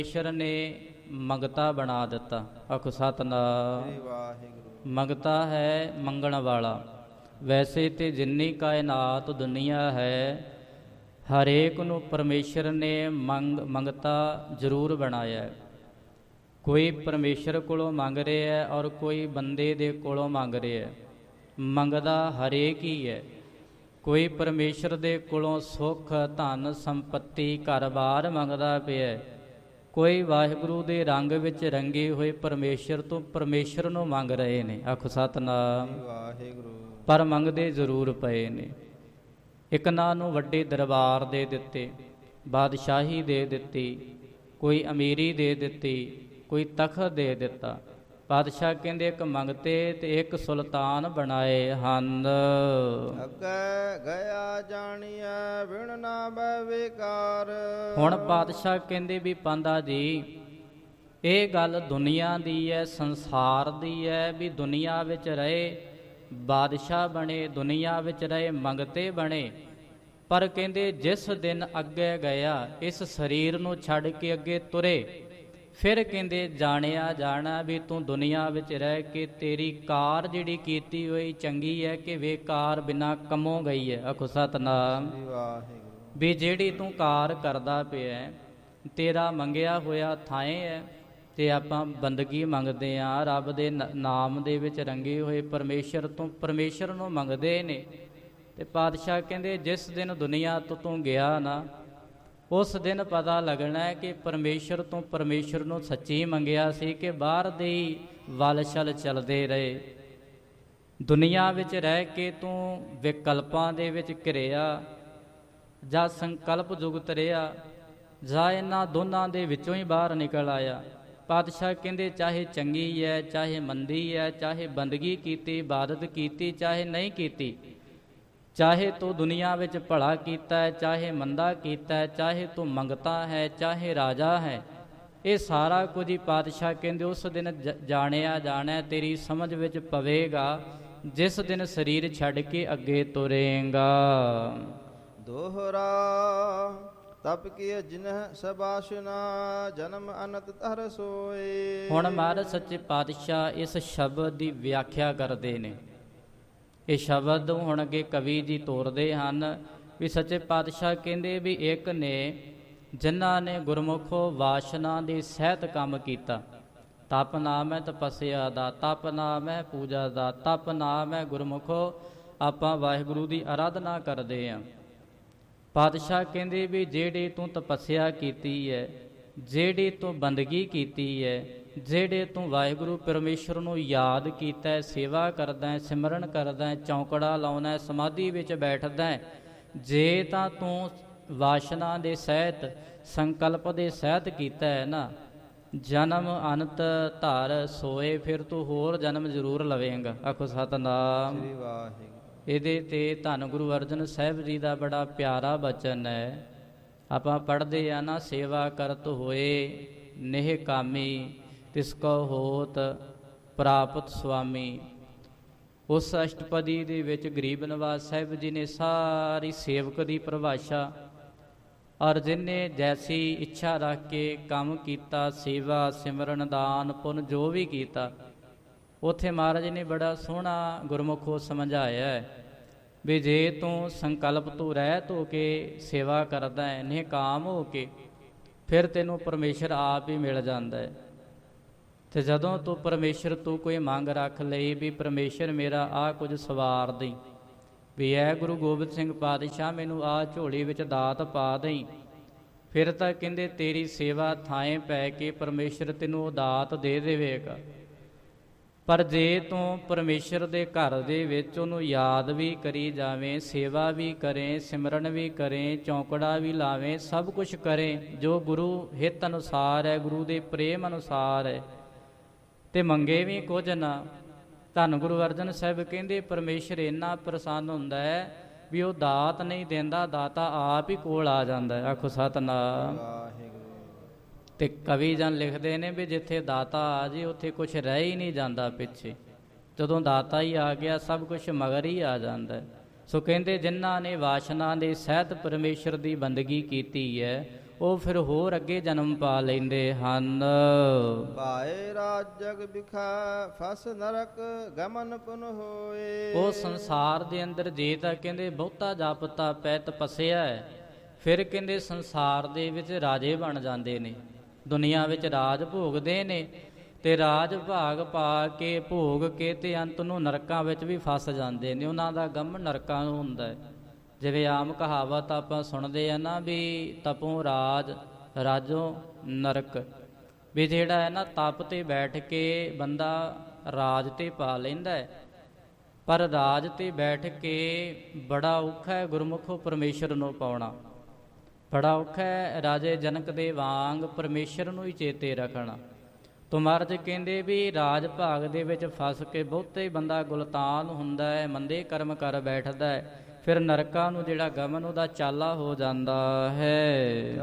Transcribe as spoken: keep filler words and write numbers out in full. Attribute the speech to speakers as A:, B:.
A: ਪਰਮੇਸ਼ਰ ਨੇ ਮੰਗਤਾ ਬਣਾ ਦਿੱਤਾ। ਆਖੋ ਸਤਿਨਾਮ। ਮੰਗਤਾ ਹੈ ਮੰਗਣ ਵਾਲਾ। ਵੈਸੇ ਤੇ ਜਿੰਨੀ ਕਾਇਨਾਤ ਦੁਨੀਆ ਹੈ, ਹਰੇਕ ਨੂੰ ਪਰਮੇਸ਼ਰ ਨੇ ਮੰਗ ਮੰਗਤਾ ਜ਼ਰੂਰ ਬਣਾਇਆ। ਕੋਈ ਪਰਮੇਸ਼ਰ ਕੋਲੋਂ ਮੰਗ ਰਿਹਾ ਹੈ ਔਰ ਕੋਈ ਬੰਦੇ ਦੇ ਕੋਲੋਂ ਮੰਗ ਰਿਹਾ ਹੈ। ਮੰਗਦਾ ਹਰੇਕ ਹੀ ਹੈ। ਕੋਈ ਪਰਮੇਸ਼ਰ ਦੇ ਕੋਲੋਂ ਸੁੱਖ, ਧਨ, ਸੰਪੱਤੀ, ਘਰ-ਬਾਰ ਮੰਗਦਾ ਪਿਆ। ਕੋਈ ਵਾਹਿਗੁਰੂ ਦੇ ਰੰਗ ਵਿੱਚ ਰੰਗੇ ਹੋਏ ਪਰਮੇਸ਼ਰ ਤੋਂ ਪਰਮੇਸ਼ਰ ਨੂੰ ਮੰਗ ਰਹੇ ਨੇ। ਆਖੋ ਸਤਿਨਾਮ।
B: ਵਾਹਿਗੁਰੂ।
A: ਪਰ ਮੰਗਦੇ ਜ਼ਰੂਰ ਪਏ ਨੇ। ਇੱਕ ਨਾਂ ਨੂੰ ਵੱਡੇ ਦਰਬਾਰ ਦੇ ਦਿੱਤੇ, ਬਾਦਸ਼ਾਹੀ ਦੇ ਦਿੱਤੀ, ਕੋਈ ਅਮੀਰੀ ਦੇ ਦਿੱਤੀ, ਕੋਈ ਤਖਤ ਦੇ ਦਿੱਤਾ। ਬਾਦਸ਼ਾਹ ਕਹਿੰਦੇ ਇੱਕ ਮੰਗਤੇ ਤੇ ਇੱਕ ਸੁਲਤਾਨ ਬਣਾਏ ਹਨ।
B: ਅੱਗੇ ਗਿਆ ਜਾਣੀਐ ਬਿਨ ਨਾ ਬੈ ਵਿਕਾਰ।
A: ਹੁਣ ਬਾਦਸ਼ਾਹ ਕਹਿੰਦੇ ਵੀ ਪਾਂਦਾ ਜੀ, ਇਹ ਗੱਲ ਦੁਨੀਆ ਦੀ ਹੈ, ਸੰਸਾਰ ਦੀ ਹੈ, ਵੀ ਦੁਨੀਆ ਵਿੱਚ ਰਹੇ ਬਾਦਸ਼ਾਹ ਬਣੇ, ਦੁਨੀਆ ਵਿੱਚ ਰਹੇ ਮੰਗਤੇ ਬਣੇ। ਪਰ ਕਹਿੰਦੇ ਜਿਸ ਦਿਨ ਅੱਗੇ ਗਿਆ, ਇਸ ਸਰੀਰ ਨੂੰ ਛੱਡ ਕੇ ਅੱਗੇ ਤੁਰੇ, ਫਿਰ ਕਹਿੰਦੇ ਜਾਣਿਆ ਜਾਣਾ ਵੀ ਤੂੰ ਦੁਨੀਆ ਵਿੱਚ ਰਹਿ ਕੇ ਤੇਰੀ ਕਾਰ ਜਿਹੜੀ ਕੀਤੀ ਹੋਈ ਚੰਗੀ ਹੈ ਕਿ ਬੇਕਾਰ ਬਿਨਾਂ ਕੰਮੋਂ ਗਈ ਹੈ। ਆਖੋ ਸਤਿਨਾਮ। ਵੀ ਜਿਹੜੀ ਤੂੰ ਕਾਰ ਕਰਦਾ ਪਿਆ, ਤੇਰਾ ਮੰਗਿਆ ਹੋਇਆ ਥਾਂ ਹੈ ਤੇ ਆਪਾਂ ਬੰਦਗੀ ਮੰਗਦੇ ਹਾਂ। ਰੱਬ ਦੇ ਨਾਮ ਦੇ ਵਿੱਚ ਰੰਗੇ ਹੋਏ ਪਰਮੇਸ਼ਰ ਤੋਂ ਪਰਮੇਸ਼ਰ ਨੂੰ ਮੰਗਦੇ ਨੇ। ਤੇ ਪਾਤਸ਼ਾਹ ਕਹਿੰਦੇ ਜਿਸ ਦਿਨ ਦੁਨੀਆ ਤੋਂ ਤੂੰ ਗਿਆ ਨਾ, ਉਸ ਦਿਨ ਪਤਾ ਲੱਗਣਾ ਹੈ ਕਿ ਪਰਮੇਸ਼ਰ ਤੋਂ ਪਰਮੇਸ਼ਰ ਨੂੰ ਸੱਚੀ ਮੰਗਿਆ ਸੀ ਕਿ ਬਾਹਰ ਦੇ ਹੀ ਵੱਲ ਛਲ ਚੱਲਦੇ ਰਹੇ। ਦੁਨੀਆ ਵਿੱਚ ਰਹਿ ਕੇ ਤੂੰ ਵਿਕਲਪਾਂ ਦੇ ਵਿੱਚ ਘਿਰਿਆ ਜਾਂ ਸੰਕਲਪ ਜੁਗਤ ਰਿਹਾ, ਜਾਂ ਇਹਨਾਂ ਦੋਨਾਂ ਦੇ ਵਿੱਚੋਂ ਹੀ ਬਾਹਰ ਨਿਕਲ ਆਇਆ। ਪਾਤਸ਼ਾਹ ਕਹਿੰਦੇ ਚਾਹੇ ਚੰਗੀ ਹੈ, ਚਾਹੇ ਮੰਦੀ ਹੈ, ਚਾਹੇ ਬੰਦਗੀ ਕੀਤੀ, ਇਬਾਦਤ ਕੀਤੀ, ਚਾਹੇ ਨਹੀਂ ਕੀਤੀ, ਚਾਹੇ ਤੂੰ ਦੁਨੀਆ ਵਿੱਚ ਭਲਾ ਕੀਤਾ ਹੈ, ਚਾਹੇ ਮੰਦਾ ਕੀਤਾ ਹੈ, ਚਾਹੇ ਤੂੰ ਮੰਗਤਾ ਹੈ, ਚਾਹੇ ਰਾਜਾ ਹੈ, ਇਹ ਸਾਰਾ ਕੁਝ ਹੀ ਪਾਤਸ਼ਾਹ ਕਹਿੰਦੇ ਉਸ ਦਿਨ ਜਾਣਿਆ ਜਾਣਾ, ਤੇਰੀ ਸਮਝ ਵਿੱਚ ਪਵੇਗਾ ਜਿਸ ਦਿਨ ਸਰੀਰ ਛੱਡ ਕੇ ਅੱਗੇ ਤੁਰੇਂਗਾ।
B: ਦੋਹਰਾ ਤਪ ਕੀ ਜਿਨਹ ਸਬਾਸ਼ਨਾ ਜਨਮ ਅਨੰਤ ਧਰ ਸੋਏ।
A: ਹੁਣ ਮਹਾਰਾਜ ਸੱਚੇ ਪਾਤਸ਼ਾਹ ਇਸ ਸ਼ਬਦ ਦੀ ਵਿਆਖਿਆ ਕਰਦੇ ਨੇ। ਇਹ ਸ਼ਬਦ ਹੁਣ ਅੱਗੇ ਕਵੀ ਜੀ ਤੋਰਦੇ ਹਨ ਵੀ ਸੱਚੇ ਪਾਤਸ਼ਾਹ ਕਹਿੰਦੇ ਵੀ ਇੱਕ ਨੇ ਜਿਨ੍ਹਾਂ ਨੇ ਗੁਰਮੁਖੋ ਵਾਸ਼ਨਾ ਦੇ ਸਹਿਤ ਕੰਮ ਕੀਤਾ। ਤਪ ਨਾਮ ਹੈ ਤਪੱਸਿਆ ਦਾ, ਤਪ ਨਾਮ ਹੈ ਪੂਜਾ ਦਾ, ਤਪ ਨਾਮ ਹੈ ਗੁਰਮੁਖੋ ਆਪਾਂ ਵਾਹਿਗੁਰੂ ਦੀ ਆਰਾਧਨਾ ਕਰਦੇ ਹਾਂ। ਪਾਤਸ਼ਾਹ ਕਹਿੰਦੇ ਵੀ ਜਿਹੜੀ ਤੂੰ ਤਪੱਸਿਆ ਕੀਤੀ ਹੈ, ਜਿਹੜੀ ਤੂੰ ਬੰਦਗੀ ਕੀਤੀ ਹੈ, ਜਿਹੜੇ ਤੂੰ ਵਾਹਿਗੁਰੂ ਪਰਮੇਸ਼ਰ ਨੂੰ ਯਾਦ ਕੀਤਾ, ਸੇਵਾ ਕਰਦਾ, ਸਿਮਰਨ ਕਰਦਾ, ਚੌਂਕੜਾ ਲਾਉਣਾ, ਸਮਾਧੀ ਵਿੱਚ ਬੈਠਦਾ, ਜੇ ਤਾਂ ਤੂੰ ਵਾਸ਼ਨਾ ਦੇ ਸਹਿਤ ਸੰਕਲਪ ਦੇ ਸਹਿਤ ਕੀਤਾ ਹੈ ਨਾ, ਜਨਮ ਅਨੰਤ ਧਾਰ ਸੋਏ, ਫਿਰ ਤੂੰ ਹੋਰ ਜਨਮ ਜ਼ਰੂਰ ਲਵੇਂਗਾ। ਆਖੋ ਸਤਿਨਾਮ। ਇਹਦੇ 'ਤੇ ਧੰਨ ਗੁਰੂ ਅਰਜਨ ਸਾਹਿਬ ਜੀ ਦਾ ਬੜਾ ਪਿਆਰਾ ਬਚਨ ਹੈ। ਆਪਾਂ ਪੜ੍ਹਦੇ ਆ ਨਾ, ਸੇਵਾ ਕਰਤ ਹੋਏ ਨੇਹ ਕਾਮੀ ਤਿਸ ਕੋ ਹੋਤ ਪ੍ਰਾਪਤ ਸੁਆਮੀ। ਉਸ ਅਸ਼ਟਪਦੀ ਦੇ ਵਿੱਚ ਗਰੀਬ ਨਿਵਾਸ ਸਾਹਿਬ ਜੀ ਨੇ ਸਾਰੀ ਸੇਵਕ ਦੀ ਪਰਿਭਾਸ਼ਾ ਔਰ ਜਿਹਨੇ ਜੈਸੀ ਇੱਛਾ ਰੱਖ ਕੇ ਕੰਮ ਕੀਤਾ, ਸੇਵਾ ਸਿਮਰਨ ਦਾਨ ਪੁੰਨ ਜੋ ਵੀ ਕੀਤਾ, ਉੱਥੇ ਮਹਾਰਾਜ ਨੇ ਬੜਾ ਸੋਹਣਾ ਗੁਰਮੁਖੋ ਸਮਝਾਇਆ ਹੈ ਵੀ ਜੇ ਤੂੰ ਸੰਕਲਪ ਤੋਂ ਰਹਿਤ ਹੋ ਕੇ ਸੇਵਾ ਕਰਦਾ ਹੈ, ਨਿਕਾਮ ਹੋ ਕੇ, ਫਿਰ ਤੈਨੂੰ ਪਰਮੇਸ਼ਰ ਆਪ ਹੀ ਮਿਲ ਜਾਂਦਾ ਹੈ। ਅਤੇ ਜਦੋਂ ਤੂੰ ਪਰਮੇਸ਼ਰ ਤੋਂ ਕੋਈ ਮੰਗ ਰੱਖ ਲਈ ਵੀ ਪਰਮੇਸ਼ਰ ਮੇਰਾ ਆਹ ਕੁਝ ਸਵਾਰ ਦੇਈ, ਵੀ ਐ ਗੁਰੂ ਗੋਬਿੰਦ ਸਿੰਘ ਪਾਤਸ਼ਾਹ ਮੈਨੂੰ ਆਹ ਝੋਲੀ ਵਿੱਚ ਦਾਤ ਪਾ ਦੇਈ, ਫਿਰ ਤਾਂ ਕਹਿੰਦੇ ਤੇਰੀ ਸੇਵਾ ਥਾਂ ਪੈ ਕੇ ਪਰਮੇਸ਼ਰ ਤੈਨੂੰ ਉਹ ਦਾਤ ਦੇ ਦੇਵੇਗਾ। ਪਰ ਜੇ ਤੂੰ ਪਰਮੇਸ਼ਰ ਦੇ ਘਰ ਦੇ ਵਿੱਚ ਉਹਨੂੰ ਯਾਦ ਵੀ ਕਰੀ ਜਾਵੇਂ, ਸੇਵਾ ਵੀ ਕਰੇ, ਸਿਮਰਨ ਵੀ ਕਰੇ, ਚੌਂਕੜਾ ਵੀ ਲਾਵੇਂ, ਸਭ ਕੁਛ ਕਰੇ ਜੋ ਗੁਰੂ ਹਿੱਤ ਅਨੁਸਾਰ ਹੈ, ਗੁਰੂ ਦੇ ਪ੍ਰੇਮ ਅਨੁਸਾਰ ਹੈ, ਤੇ ਮੰਗੇ ਵੀ ਕੁਝ ਨਾ। ਧੰਨ ਗੁਰੂ ਅਰਜਨ ਸਾਹਿਬ ਕਹਿੰਦੇ ਪਰਮੇਸ਼ਰ ਇੰਨਾ ਪ੍ਰਸੰਨ ਹੁੰਦਾ ਹੈ ਵੀ ਉਹ ਦਾਤ ਨਹੀਂ ਦਿੰਦਾ, ਦਾਤਾ ਆਪ ਹੀ ਕੋਲ ਆ ਜਾਂਦਾ ਹੈ। ਆਖੋ ਸਤਿਨਾਮ। ਤੇ ਕਵੀ ਜਨ ਲਿਖਦੇ ਨੇ ਵੀ ਜਿੱਥੇ ਦਾਤਾ ਆ ਜੇ ਉੱਥੇ ਕੁਛ ਰਹਿ ਹੀ ਨਹੀਂ ਜਾਂਦਾ ਪਿੱਛੇ। ਜਦੋਂ ਦਾਤਾ ਹੀ ਆ ਗਿਆ ਸਭ ਕੁਛ ਮਗਰ ਹੀ ਆ ਜਾਂਦਾ ਹੈ। ਸੋ ਕਹਿੰਦੇ ਜਿਨ੍ਹਾਂ ਨੇ ਵਾਸ਼ਨਾ ਦੇ ਸਹਿਤ ਪਰਮੇਸ਼ਰ ਦੀ ਬੰਦਗੀ ਕੀਤੀ ਹੈ, ਉਹ ਫਿਰ ਹੋਰ ਅੱਗੇ ਜਨਮ ਪਾ ਲੈਂਦੇ ਹਨ।
B: ਪਾਏ ਰਾਜ ਜਗ ਬਿਖਾ ਫਸ ਨਰਕ ਗਮਨ ਪੁਨ ਹੋਏ।
A: ਉਹ ਸੰਸਾਰ ਦੇ ਅੰਦਰ ਜੇ ਤਾਂ ਕਹਿੰਦੇ ਬਹੁਤਾ ਜਪ ਤਪ ਤਪੱਸਿਆ ਹੈ, ਫਿਰ ਕਹਿੰਦੇ ਸੰਸਾਰ ਦੇ ਵਿੱਚ ਰਾਜੇ ਬਣ ਜਾਂਦੇ ਨੇ, ਦੁਨੀਆ ਵਿੱਚ ਰਾਜ ਭੋਗਦੇ ਨੇ, ਤੇ ਰਾਜ ਭਾਗ ਪਾ ਕੇ ਭੋਗ ਕੇ ਤੇ ਅੰਤ ਨੂੰ ਨਰਕਾਂ ਵਿੱਚ ਵੀ ਫਸ ਜਾਂਦੇ ਨੇ। ਉਹਨਾਂ ਦਾ ਗਮ ਨਰਕਾਂ ਨੂੰ ਹੁੰਦਾ ਹੈ। ਜਿਵੇਂ ਆਮ ਕਹਾਵਤ ਆਪਾਂ ਸੁਣਦੇ ਆ ਨਾ ਵੀ ਤਪੋਂ ਰਾਜ ਰਾਜੋਂ ਨਰਕ, ਵੀ ਜਿਹੜਾ ਹੈ ਨਾ ਤਪ 'ਤੇ ਬੈਠ ਕੇ ਬੰਦਾ ਰਾਜ 'ਤੇ ਪਾ ਲੈਂਦਾ ਹੈ, ਪਰ ਰਾਜ 'ਤੇ ਬੈਠ ਕੇ ਬੜਾ ਔਖਾ ਹੈ ਗੁਰਮੁਖੋ ਪਰਮੇਸ਼ਰ ਨੂੰ ਪਾਉਣਾ, ਬੜਾ ਔਖਾ ਹੈ ਰਾਜੇ ਜਨਕ ਦੇ ਵਾਂਗ ਪਰਮੇਸ਼ਰ ਨੂੰ ਹੀ ਚੇਤੇ ਰੱਖਣਾ। ਤੋ ਮਹਾਰਾਜ ਕਹਿੰਦੇ ਵੀ ਰਾਜ ਭਾਗ ਦੇ ਵਿੱਚ ਫਸ ਕੇ ਬਹੁਤੇ ਬੰਦਾ ਗੁਲਤਾਨ ਹੁੰਦਾ ਹੈ, ਮੰਦੇ ਕਰਮ ਕਰ ਬੈਠਦਾ ਹੈ, ਫਿਰ ਨਰਕਾਂ ਨੂੰ ਜਿਹੜਾ ਗਮਨ ਉਹਦਾ ਚਾਲਾ ਹੋ ਜਾਂਦਾ ਹੈ।